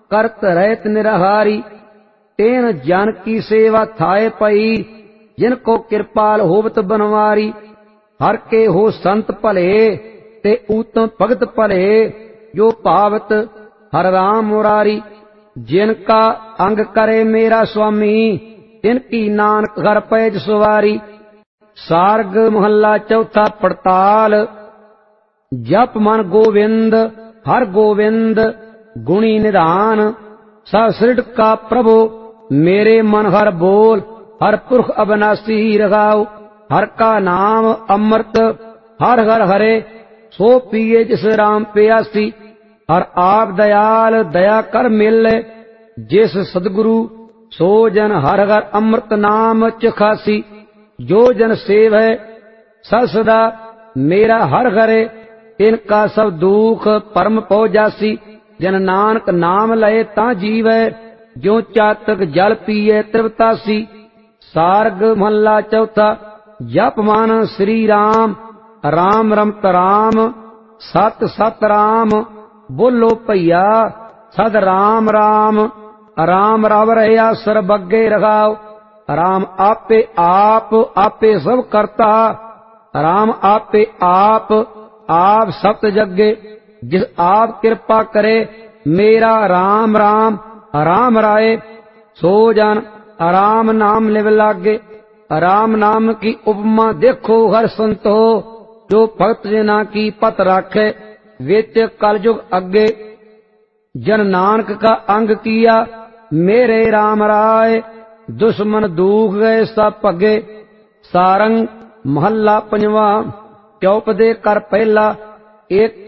करत रहत निरहारी। तेन जन की सेवा थाए पई, जिनको कृपाल होवत बनवारी। हर के हो संत भले, ते उत्तम भगत भले, जो पावत हर राम मुरारी। जिनका अंग करे मेरा स्वामी, तिनकी नानक घर पैज सवारी। सार्ग महला चौथा पड़ताल। जप मन गोविंद हर गोविंद, गुणी निधान ससृड का प्रभु। मेरे मन हर बोल, हर पुरख अविनाशी रघाओ। हर का नाम अमृत, हर हर हरे, सो पिए जिस राम प्यासी। हर आप दयाल दया कर मिले, जिस सदगुरु सो जन हर हर अमृत नाम चखासी। जो जन सेव है सदा मेरा हर हरे, इनका सब दुख परम पौ जासी। जन नानक नाम लए ता जीवै, जो चातक जल पिए तृप्तासी। सार्ग महला चौथा। जप मन श्री राम, राम रमत राम, सत सत राम। बोलो भैया सद राम राम, राम रव रहा सर्वज्ञ रखाओ। राम आपे आप, आपे सब करता। राम आपे आप सप्त जगे। जिस आप कृपा करे, मेरा राम राम राम राय। सो जन राम नाम लिव लागे। राम नाम की उपमा देखो हर संतो, जो भगत जना की पत राखे, विच कलयुग अगे। जन नानक का अंग किया, मेरे राम राय। दुश्मन दूख गए सब भगे। सारंग महला पंजवा। चौपदे कर पहला। एक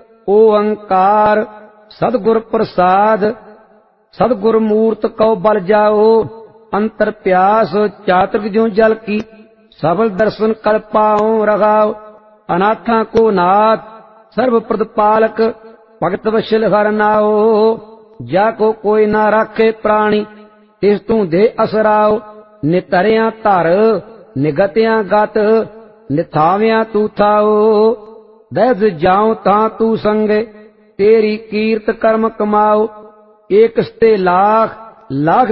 ओंकार सदगुर प्रसाद। सदगुर मूर्त कौ बल जाओ, अंतर प्यास चातक ज्यों जल की। सबल दर्शन कर पाओ रघाओ। अनाथा को नाथ सर्व प्रदपालक, भगत वशल हर नाओ। जाको कोई ना राखे प्राणी, तिस तू दे असराओ। नितरिया धर निगतिया गत, निथाव्या तू थाओ। दस जाऊं ता तू संगे, तेरी कीर्त कर्म कमाओ। एक स्ते लाख लाख